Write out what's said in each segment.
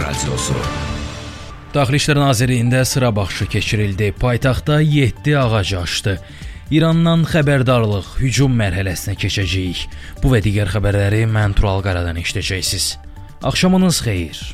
Radiosu. Daxili İşlər Nazirliyində sıra baxışı keçirildi. Paytaxtda 7 ağac aşdı. İrandan xəbərdarlıq hücum mərhələsinə keçəcəyik. Bu və digər xəbərləri mən Tural Qaradan eşidəcəksiniz. Axşamınız xeyir.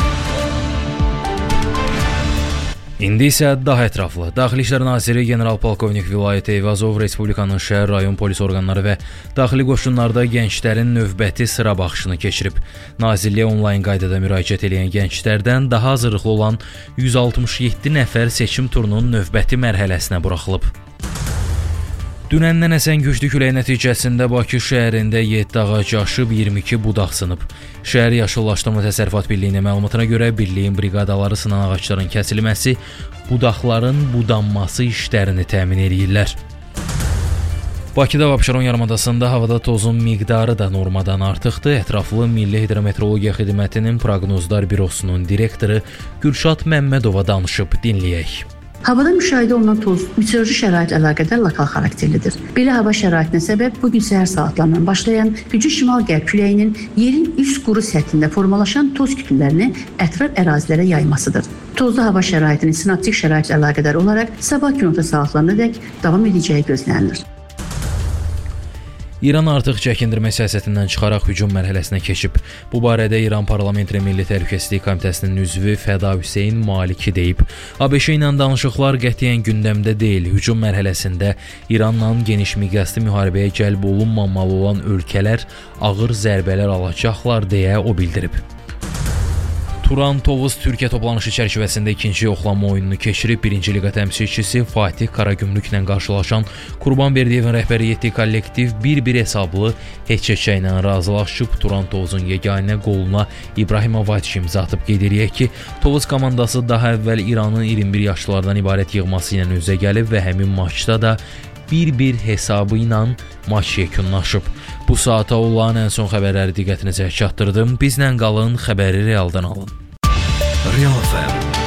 İndi isə daha ətraflı. Daxili İşlər Naziri General-Polkovnik Vilayət Eyvazov Respublikanın şəhər, rayon polis orqanları və daxili qoşunlarda gənclərin növbəti sıra baxışını keçirib. Nazirliyə onlayn qaydada müraciət edən gənclərdən daha hazırlıqlı olan 167 nəfər seçim turunun növbəti mərhələsinə buraxılıb. Dünəndən əsən güclü külək nəticəsində Bakı şəhərində 7 ağac aşıb, 22 budaq sınıb. Şəhər Yaşıllaşdırma Təsərrüfat Birliyinin məlumatına görə birliyin briqadaları sınan ağacların kəsilməsi, budaqların budanması işlərini təmin edirlər. Bakıda və Abşeron yarımadasında havada tozun miqdarı da normadan artıqdır. Ətraflı Milli Hidrometeorologiya Xidmətinin Proqnozlar Bürosunun direktoru Gülşad Məmmədova danışıb, dinləyək. Havada müşahidə olunan toz meteoroloji şəraitlə əlaqədar lokal xarakterlidir. Belə hava şəraitinə səbəb bugün səhər saatlarından başlayan güclü şimal-qərb küləyinin yerin üst quru səthində formalaşan toz kütlələrini ətraf ərazilərə yaymasıdır. Tozlu hava şəraitinin sinoptik şəraitlə əlaqədar olaraq sabah günorta saatlarınadək davam edəcəyi gözlənilir. İran artıq çəkindirmə siyasətindən çıxaraq hücum mərhələsinə keçib. Bu barədə İran Parlamentli Milli Təhlükəsizlik Komitəsinin üzvü Fəda Hüseyn Maliki deyib. ABŞ ilə danışıqlar qətiyyən gündəmdə deyil. Hücum mərhələsində İranla geniş miqyaslı müharibəyə cəlb olunmamalı olan ölkələr ağır zərbələr alacaqlar deyə o bildirib. Turan Tovuz Türkiyə toplanışı çərçivəsində ikinci yoxlama oyununu keçirib. Birinci liqa təmsilçisi Fatih Qaragümrüklə qarşılaşan Qurbanberdiyevin rəhbəri etdiyi kollektiv 1-1 hesablı heç-heçə ilə razılaşıb. Turan Tovuzun yeganə qoluna İbrahimov imza atıb. Qeyd edək ki, Tovuz komandası daha əvvəl İranın 21 yaşlılardan ibarət yığması ilə üzə gəlib və həmin maçda da 1-1 hesabı ilə maç yekunlaşıb. Bu saata olan ən son xəbərləri diqqətinizə çatdırdım. Bizlə qalın, xəbəri realdan alın. Real FM